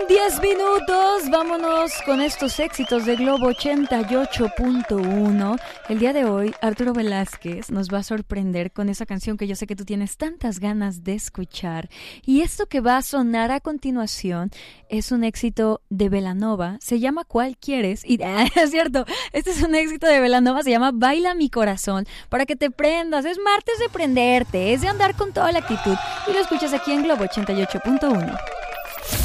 10 minutos, vámonos con estos éxitos de Globo 88.1. El día de hoy, Arturo Velázquez nos va a sorprender con esa canción que yo sé que tú tienes tantas ganas de escuchar. Y esto que va a sonar a continuación es un éxito de Belanova, se llama ¿Cuál quieres? Y es cierto, este es un éxito de Belanova, se llama Baila mi corazón, para que te prendas. Es martes de prenderte, es de andar con toda la actitud. Y lo escuchas aquí en Globo 88.1.